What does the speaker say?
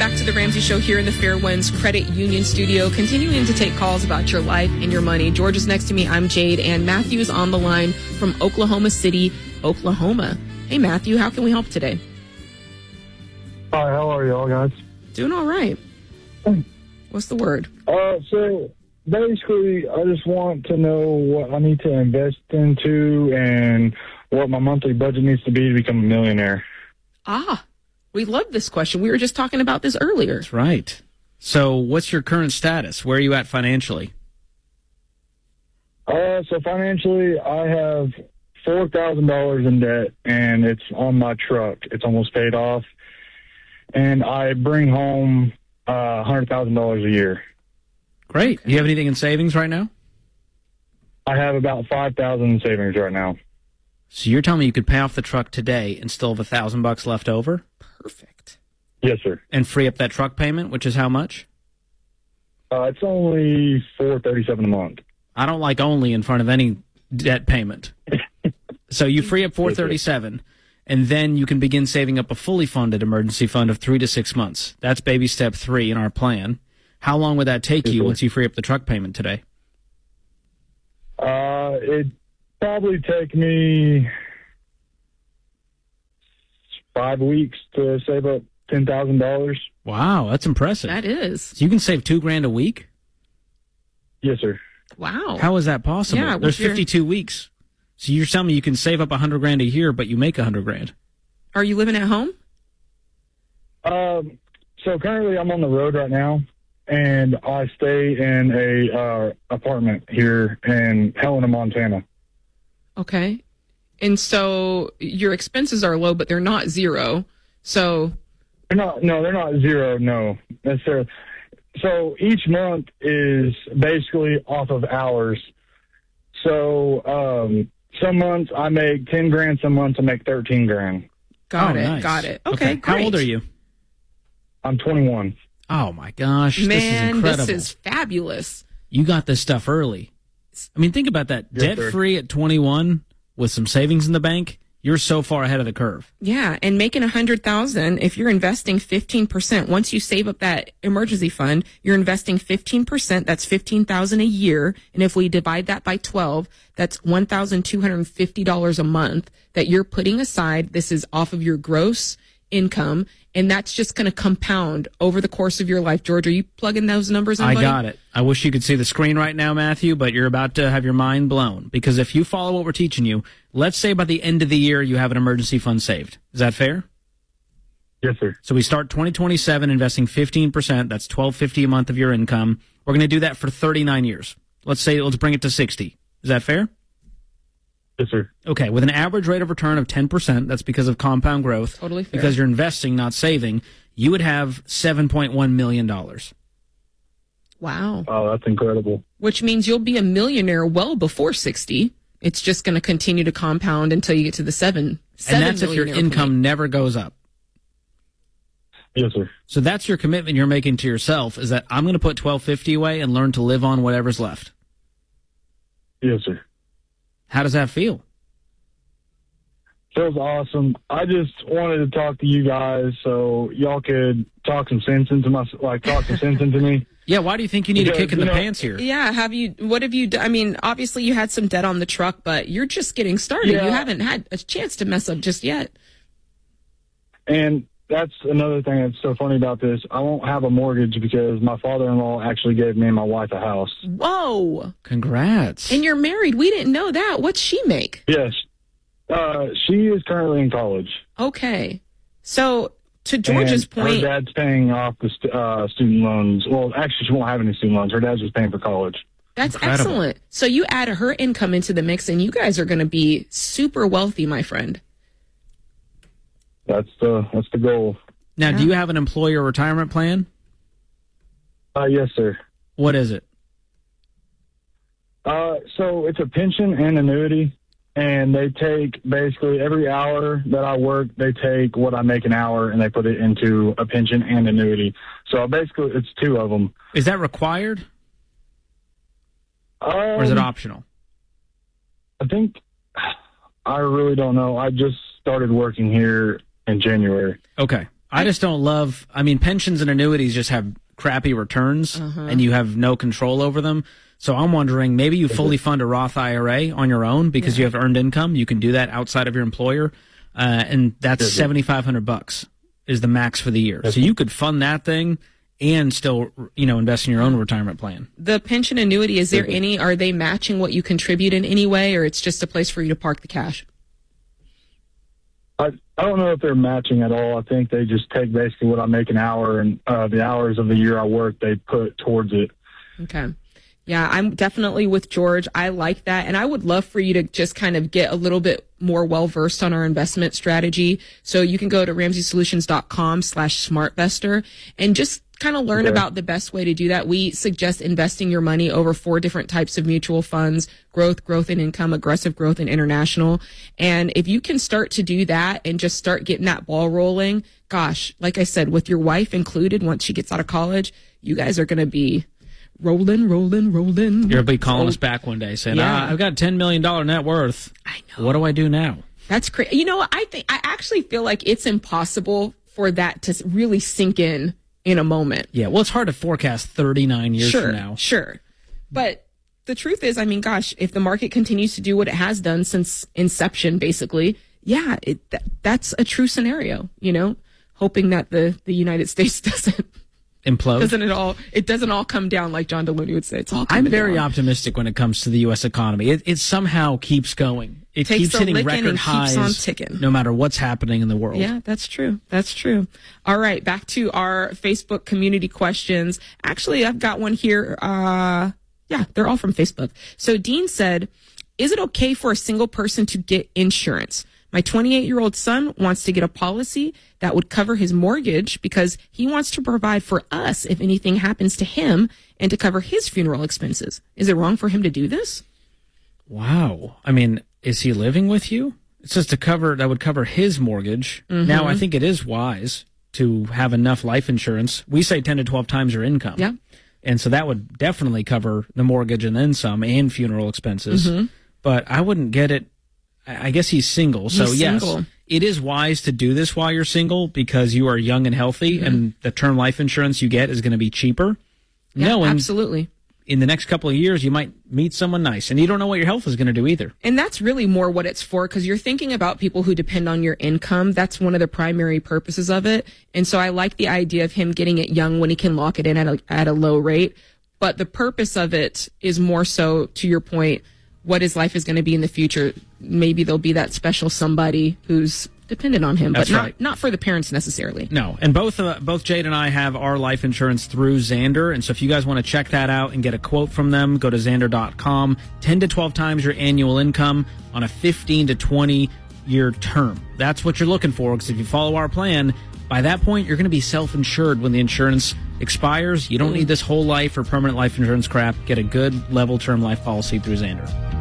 back to the Ramsey Show here in the Fairwinds Credit Union studio, continuing to take calls about your life and your money. George is next to me. I'm Jade, and Matthew is on the line from Oklahoma City, Oklahoma. Hey, Matthew, how can we help today? Hi, how are y'all guys? Doing all right. What's the word? So basically, I just want to know what I need to invest into and what my monthly budget needs to be to become a millionaire. We love this question. We were just talking about this earlier. That's right. So what's your current status? Where are you at financially? So financially, I have $4,000 in debt, and it's on my truck. It's almost paid off, and I bring home $100,000 a year. Great. Do you have anything in savings right now? I have about $5,000 in savings right now. So you're telling me you could pay off the truck today and still have $1,000 left over? Perfect. Yes, sir. And free up that truck payment, which is how much? It's only $437 a month. I don't like only in front of any debt payment. So you free up $437, and then you can begin saving up a fully funded emergency fund of 3 to 6 months. That's baby step 3 in our plan. How long would that take you once you free up the truck payment today? It'd probably take me 5 weeks to save up $10,000. Wow, that's impressive. That is. So you can save $2,000 a week? Yes, sir. Wow. How is that possible? Yeah, There's 52 weeks. So you're telling me you can save up $100,000 a year, but you make $100,000. Are you living at home? So currently I'm on the road right now, and I stay in a apartment here in Helena, Montana. Okay. And so your expenses are low, but they're not zero. So They're not zero, no, necessarily. So each month is basically off of hours. So some months I make $10,000, some months I make $13,000. Got it. Nice. Got it. Okay, great. How old are you? I'm 21. Oh, my gosh. Man, this is incredible. this is fabulous. You got this stuff early. I mean, think about that. Yes, Debt-free at 21 with some savings in the bank, you're so far ahead of the curve. Yeah, and making $100,000, if you're investing 15%, once you save up that emergency fund, you're investing 15%. That's $15,000 a year, and if we divide that by 12, that's $1,250 a month that you're putting aside. This is off of your gross income, and that's just going to compound over the course of your life. George, are you plugging those numbers in, I buddy? got it. I wish you could see the screen right now, Matthew, but you're about to have your mind blown. Because if you follow what we're teaching you, let's say by the end of the year you have an emergency fund saved. Is that fair? Yes, sir. So we start 2027 investing 15%. That's $1,250 a month of your income. We're going to do that for 39 years. Let's bring it to 60. Is that fair? Yes, sir. Okay, with an average rate of return of 10%, that's because of compound growth. Totally fair. Because you're investing, not saving, you would have $7.1 million. Wow. Oh, that's incredible. Which means you'll be a millionaire well before 60. It's just going to continue to compound until you get to the seven And that's if your millionaire income point. never goes up. Yes, sir. So that's your commitment you're making to yourself, is that I'm going to put $1,250 away and learn to live on whatever's left. Yes, sir. How does that feel? Feels awesome. I just wanted to talk to you guys so y'all could talk some sense into me. Yeah, why do you think you need a Because, kick in the you know, pants here? Yeah, what have you done? I mean, obviously you had some debt on the truck, but you're just getting started. Yeah. You haven't had a chance to mess up just yet. And that's another thing that's so funny about this. I won't have a mortgage because my father-in-law actually gave me and my wife a house. Whoa. Congrats. And you're married. We didn't know that. What's she make? Yes. She is currently in college. Okay. So to George's and point, her dad's paying off the student loans. Well, actually, she won't have any student loans. Her dad's just paying for college. that's Incredible. excellent. So you add her income into the mix and you guys are going to be super wealthy, my friend. That's the goal. Now, Yeah. do you have an employer retirement plan? Yes, sir. What is it? So it's a pension and annuity, and they take basically every hour that I work, they take what I make an hour and they put it into a pension and annuity. So basically, it's two of them. Is that required or is it optional? I think I really don't know. I just started working here in January. Okay. I just don't love, pensions and annuities just have crappy returns and you have no control over them. So I'm wondering, maybe you fully fund a Roth IRA on your own because you have earned income. You can do that outside of your employer. And that's $7,500 is the max for the year. So you could fund that thing and still, invest in your own retirement plan. The pension annuity, are they matching what you contribute in any way, or it's just a place for you to park the cash? I don't know if they're matching at all. I think they just take basically what I make an hour, and the hours of the year I work, they put towards it. Okay. Yeah, I'm definitely with George. I like that. And I would love for you to just kind of get a little bit more well-versed on our investment strategy. So you can go to RamseySolutions.com/SmartVestor and just kind of learn about the best way to do that. We suggest investing your money over 4 different types of mutual funds: growth and income, aggressive growth, and international. And if you can start to do that and just start getting that ball rolling, gosh, like I said, with your wife included, once she gets out of college, you guys are going to be rolling. You're going to be calling us back one day saying, I've got $10 million net worth. I know. What do I do now? That's crazy. You know what? I actually feel like it's impossible for that to really sink in a moment. Yeah, well, it's hard to forecast 39 years from now. Sure. But the truth is, gosh, if the market continues to do what it has done since inception, basically, that's a true scenario, hoping that the United States doesn't implode. It doesn't all come down like John Deloney would say. It's all coming I'm very down. optimistic when it comes to the U.S. economy. It somehow keeps going. It Takes keeps hitting record and highs keeps on ticking. no matter what's happening in the world. Yeah, that's true. All right, back to our Facebook community questions. Actually, I've got one here. They're all from Facebook. So Dean said, is it okay for a single person to get insurance? My 28-year-old son wants to get a policy that would cover his mortgage because he wants to provide for us if anything happens to him and to cover his funeral expenses. Is it wrong for him to do this? Wow. Is he living with you? It says that would cover his mortgage. Mm-hmm. Now, I think it is wise to have enough life insurance. We say 10 to 12 times your income. Yeah. And so that would definitely cover the mortgage and then some and funeral expenses. Mm-hmm. But I wouldn't get it. I guess he's single. Yes, it is wise to do this while you're single because you are young and healthy, and the term life insurance you get is going to be cheaper. Yeah, absolutely. In the next couple of years, you might meet someone nice, and you don't know what your health is going to do either. And that's really more what it's for, because you're thinking about people who depend on your income. That's one of the primary purposes of it. And so I like the idea of him getting it young when he can lock it in at a low rate. But the purpose of it is more so, to your point, what his life is going to be in the future. Maybe there'll be that special somebody who's dependent on him, That's but right. not for the parents necessarily. No, and both Jade and I have our life insurance through Zander, and so if you guys want to check that out and get a quote from them, go to Zander.com. 10 to 12 times your annual income on a 15 to 20 year term. That's what you're looking for, because if you follow our plan, by that point, you're going to be self-insured when the insurance expires. You don't need this whole life or permanent life insurance crap. Get a good level term life policy through Zander.